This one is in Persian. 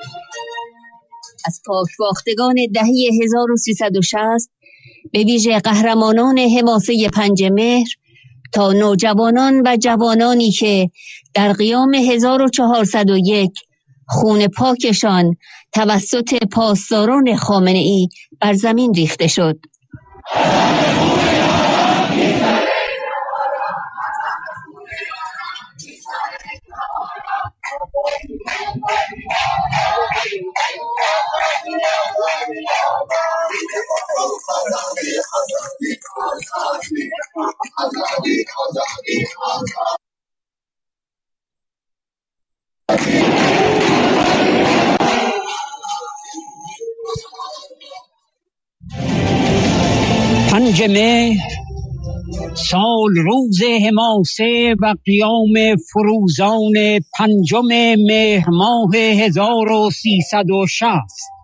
از پاکباختگان دهه 1360 به ویژه قهرمانان حماسه 5 مهر تا نوجوانان و جوانانی که در قیام 1401 خون پاکشان توسط پاسداران خامنه‌ای بر زمین ریخته شد. پنج مهر سال روز حماسه و قیام فروزان 5 مهر ماه 1360